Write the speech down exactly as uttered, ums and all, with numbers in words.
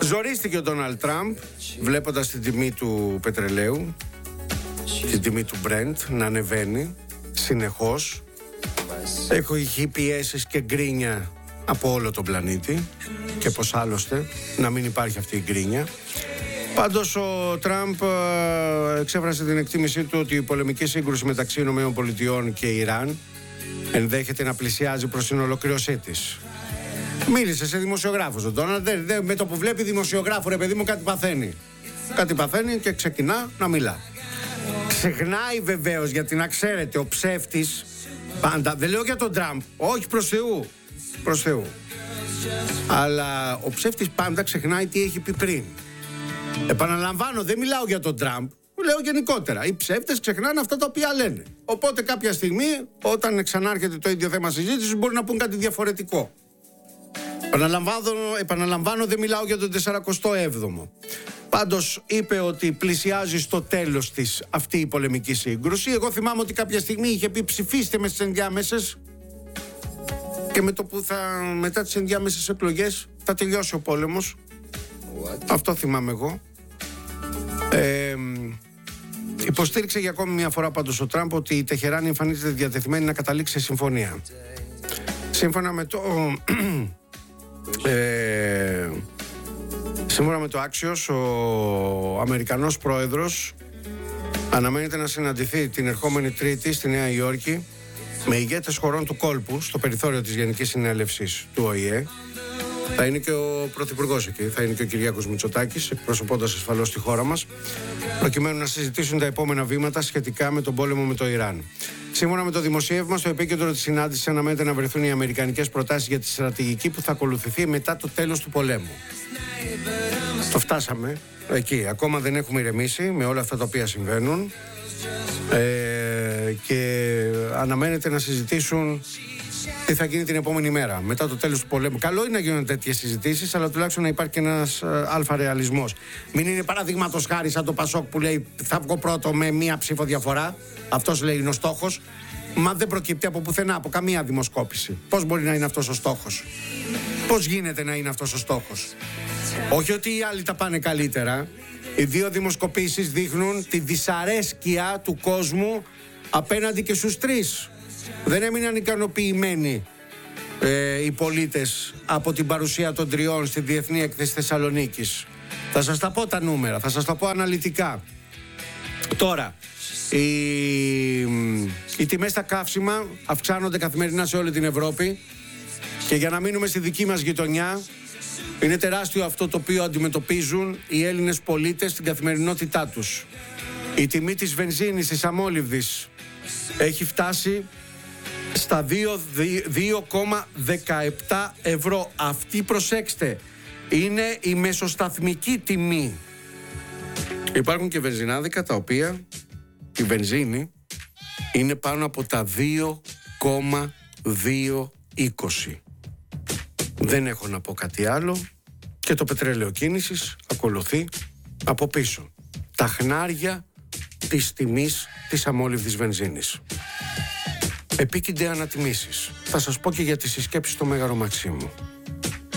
Ζορίστηκε ο Ντόναλντ Τραμπ βλέποντας την τιμή του πετρελαίου, την τιμή του Brent να ανεβαίνει συνεχώς. Έχει πιέσεις και γκρίνια από όλο τον πλανήτη και πως άλλωστε να μην υπάρχει αυτή η γκρίνια. Πάντως ο Τραμπ ε, εξέφρασε την εκτίμησή του ότι η πολεμική σύγκρουση μεταξύ ΗΠΑ και Ιράν ενδέχεται να πλησιάζει προς την ολοκλήρωσή της. Μίλησε σε δημοσιογράφους ο Ντόναλντ, με το που βλέπει δημοσιογράφο, ρε παιδί μου, κάτι παθαίνει. Κάτι παθαίνει και ξεκινά να μιλά. Ξεχνάει βεβαίως, γιατί να ξέρετε, ο ψεύτης πάντα, δεν λέω για τον Τραμπ, όχι προς Θεού, προς Θεού. Αλλά ο ψεύτης πάντα ξεχνάει τι έχει πει πριν. Επαναλαμβάνω, δεν μιλάω για τον Τραμπ, λέω γενικότερα. Οι ψεύτες ξεχνάνε αυτά τα οποία λένε. Οπότε κάποια στιγμή, όταν ξανάρχεται το ίδιο θέμα συζήτησης, μπορεί να πούν κάτι διαφορετικό. Επαναλαμβάνω, επαναλαμβάνω, δεν μιλάω για τον σαρανταεπτό έβδομο. Πάντως είπε ότι πλησιάζει στο τέλος της αυτή η πολεμική σύγκρουση. Εγώ θυμάμαι ότι κάποια στιγμή είχε πει ψηφίστε με στις ενδιάμεσες και με το που θα, μετά τις ενδιάμεσες εκλογές θα τελειώσει ο πόλεμος. What? Αυτό θυμάμαι εγώ. Ε, υποστήριξε για ακόμη μια φορά πάντως ο Τραμπ ότι η Τεχεράνη εμφανίζεται διατεθειμένη να καταλήξει σε συμφωνία. Σύμφωνα με το... Ε, σύμφωνα με το Axios, ο Αμερικανός πρόεδρος αναμένεται να συναντηθεί την ερχόμενη Τρίτη στη Νέα Υόρκη με ηγέτες χωρών του κόλπου στο περιθώριο της Γενικής Συνέλευσης του Ο Η Ε. Θα είναι και ο πρωθυπουργός εκεί, θα είναι και ο Κυριάκος Μητσοτάκης, εκπροσωπώντας ασφαλώς τη χώρα μας, προκειμένου να συζητήσουν τα επόμενα βήματα σχετικά με τον πόλεμο με το Ιράν. Σύμφωνα με το δημοσίευμα, στο επίκεντρο της συνάντησης αναμένεται να βρεθούν οι αμερικανικές προτάσεις για τη στρατηγική που θα ακολουθηθεί μετά το τέλος του πολέμου. Το φτάσαμε εκεί. Ακόμα δεν έχουμε ηρεμήσει με όλα αυτά τα οποία συμβαίνουν ε, και αναμένεται να συζητήσουν τι θα γίνει την επόμενη μέρα, μετά το τέλος του πολέμου. Καλό είναι να γίνουν τέτοιες συζητήσεις, αλλά τουλάχιστον να υπάρχει και ένας αλφα ρεαλισμός. Μην είναι παραδείγματος χάρη σαν το Πασόκ που λέει θα βγω πρώτο με μία ψήφο διαφορά. Αυτός λέει είναι ο στόχος. Μα δεν προκύπτει από πουθενά, από καμία δημοσκόπηση. Πώς μπορεί να είναι αυτός ο στόχος? Πώς γίνεται να είναι αυτός ο στόχος? Όχι ότι οι άλλοι τα πάνε καλύτερα. Οι δύο δημοσκοπήσεις δείχνουν τη δυσαρέσκεια του κόσμου απέναντι και στους τρεις. Δεν έμειναν ικανοποιημένοι ε, οι πολίτες από την παρουσία των τριών στη Διεθνή Έκθεση Θεσσαλονίκης. Θα σας τα πω τα νούμερα, θα σας τα πω αναλυτικά. Τώρα, οι, οι τιμές στα καύσιμα αυξάνονται καθημερινά σε όλη την Ευρώπη και για να μείνουμε στη δική μας γειτονιά, είναι τεράστιο αυτό το οποίο αντιμετωπίζουν οι Έλληνες πολίτες στην καθημερινότητά τους. Η τιμή της βενζίνης, της αμόλυβδης, έχει φτάσει στα δύο κόμμα δεκαεπτά ευρώ. Αυτή, προσέξτε, είναι η μεσοσταθμική τιμή. Υπάρχουν και βενζινάδικα τα οποία η βενζίνη είναι πάνω από τα δύο κόμμα διακόσια είκοσι. Δεν έχω να πω κάτι άλλο και το πετρέλαιο κίνησης ακολουθεί από πίσω. Τα χνάρια της τιμής της αμόλυβδης βενζίνης. Επίκυνται ανατιμήσεις. Θα σας πω και για τις συσκέψεις στο Μέγαρο Μαξίμου.